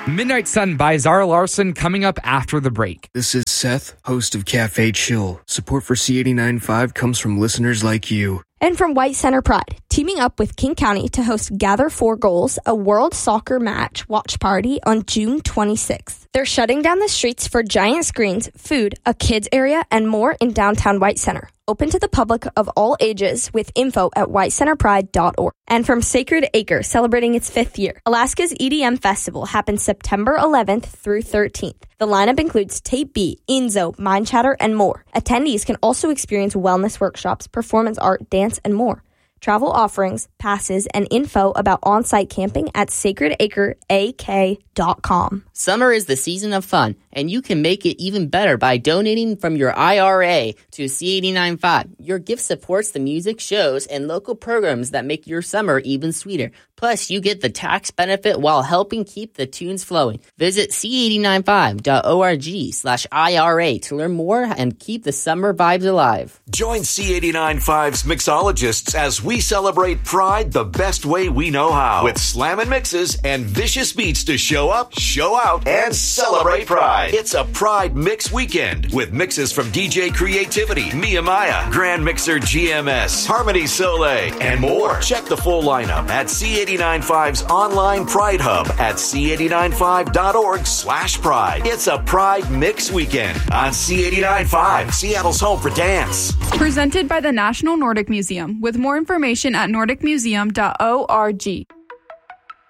Midnight Sun by Zara Larson coming up after the break. This is Seth, host of Cafe Chill. Support for C89.5 comes from listeners like you. And from White Center Pride, teaming up with King County to host Gather 4 Goals, a World Soccer Match watch party on June 26th. They're shutting down the streets for giant screens, food, a kids area, and more in downtown White Center. Open to the public of all ages with info at whitecenterpride.org. And from Sacred Acre, celebrating its 5th year, Alaska's EDM Festival happens September 11th through 13th. The lineup includes Tape B, Enzo, Mind Chatter, and more. Attendees can also experience wellness workshops, performance art, dance, and more. Travel offerings, passes, and info about on-site camping at sacredacreak.com. Summer is the season of fun, and you can make it even better by donating from your IRA to C89.5. Your gift supports the music, shows, and local programs that make your summer even sweeter. Plus, you get the tax benefit while helping keep the tunes flowing. Visit c89.5.org/IRA to learn more and keep the summer vibes alive. Join C89.5's mixologists as we celebrate Pride the best way we know how, with slammin' mixes and vicious beats to show up, show out, and celebrate Pride. It's a Pride Mix Weekend with mixes from DJ Creativity, Mia Maya, Grand Mixer GMS, Harmony Soleil, and more. Check the full lineup at C89.5's online Pride Hub at c89.5.org/Pride. It's a Pride Mix Weekend on C89.5, Seattle's home for dance. Presented by the National Nordic Museum, with more information at nordicmuseum.org.